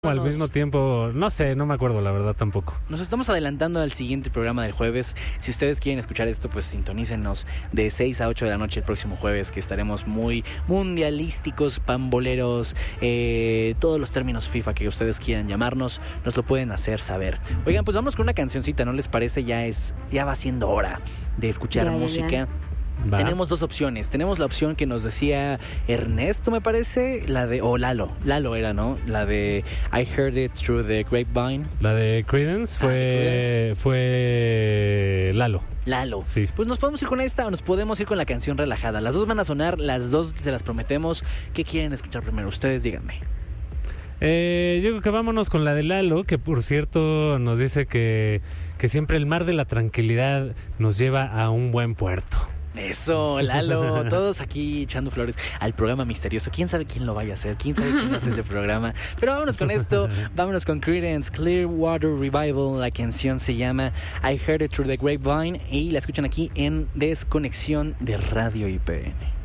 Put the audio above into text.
Al mismo tiempo, no sé, no me acuerdo la verdad tampoco. Nos estamos adelantando al siguiente programa del jueves. Si ustedes quieren escuchar esto, pues sintonícenos de 6 a 8 de la noche el próximo jueves, que estaremos muy mundialísticos, pamboleros, todos los términos FIFA que ustedes quieran llamarnos, nos lo pueden hacer saber. Oigan, pues vamos con una cancioncita, ¿no les parece? Ya va siendo hora de escuchar música. Ya. Va. Tenemos dos opciones. Tenemos la opción que nos decía Ernesto, me parece, o Lalo era, ¿no? La de I Heard It Through the Grapevine. La de Creedence fue Lalo. Sí. Pues nos podemos ir con esta o nos podemos ir con la canción relajada. Las dos van a sonar, las dos se las prometemos. ¿Qué quieren escuchar primero? Ustedes díganme. Yo creo que vámonos con la de Lalo, que por cierto nos dice que siempre el mar de la tranquilidad nos lleva a un buen puerto. Eso, Lalo, todos aquí echando flores al programa misterioso. ¿Quién sabe quién lo vaya a hacer? ¿Quién sabe quién hace ese programa? Pero vámonos con esto, vámonos con Creedence Clearwater Revival. La canción se llama I Heard It Through the Grapevine y la escuchan aquí en Desconexión de Radio IPN.